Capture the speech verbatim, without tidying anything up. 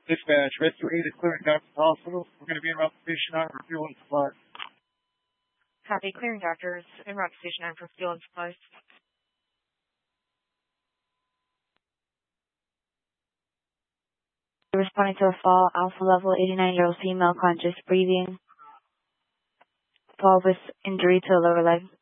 Dispatch, Rescue eight is clearing doctor's hospital. We're going to be in route to station nine for fuel and supplies. Copy, clearing doctors en route to station nine for fuel and supplies. Responding to a fall, alpha level, eighty-nine-year-old female, conscious, breathing, fall with injury to the lower leg.